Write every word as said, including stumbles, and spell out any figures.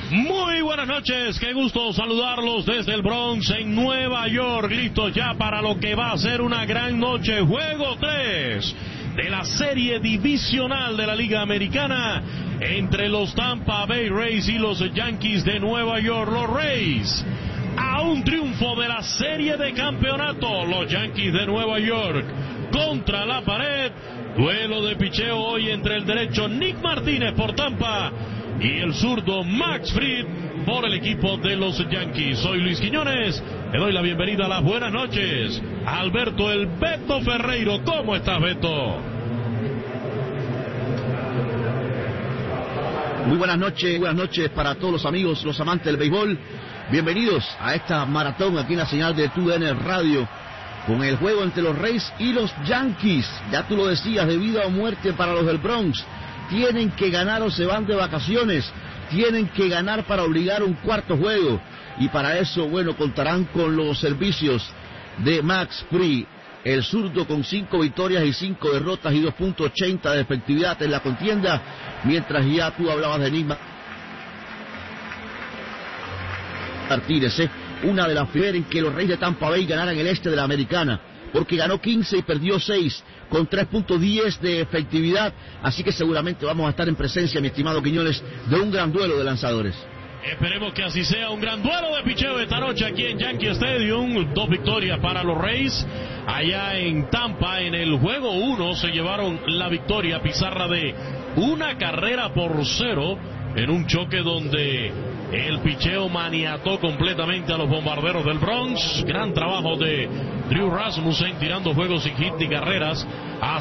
Muy buenas noches, qué gusto saludarlos desde el Bronx en Nueva York, listos ya para lo que va a ser una gran noche, juego tres de la serie divisional de la Liga Americana entre los Tampa Bay Rays y los Yankees de Nueva York. Los Rays a un triunfo de la serie de campeonato, los Yankees de Nueva York contra la pared, duelo de picheo hoy entre el derecho Nick Martínez por Tampa y el zurdo Max Fried por el equipo de los Yankees. Soy Luis Quiñones, le doy la bienvenida a las buenas noches a Alberto el Beto Ferreiro. ¿Cómo estás, Beto? Muy buenas noches, buenas noches para todos los amigos, los amantes del béisbol. Bienvenidos a esta maratón aquí en la señal de T U D N Radio, con el juego entre los Rays y los Yankees. Ya tú lo decías, de vida o muerte para los del Bronx. Tienen que ganar o se van de vacaciones. Tienen que ganar para obligar un cuarto juego. Y para eso, bueno, contarán con los servicios de Max Fried, el zurdo con cinco victorias y cinco derrotas y dos punto ochenta de efectividad en la contienda. Mientras ya tú hablabas de Nick Martínez, ¿eh? Una de las primeras en que los Reyes de Tampa Bay ganaran el este de la Americana, porque ganó quince y perdió seis, con tres punto diez de efectividad, así que seguramente vamos a estar en presencia, mi estimado Quiñones, de un gran duelo de lanzadores. Esperemos que así sea, un gran duelo de picheo esta noche aquí en Yankee Stadium. Dos victorias para los Rays. Allá en Tampa, en el juego uno, se llevaron la victoria, pizarra de una carrera por cero, en un choque donde el picheo maniató completamente a los bombarderos del Bronx. Gran trabajo de Drew Rasmussen tirando juegos sin hit ni carreras.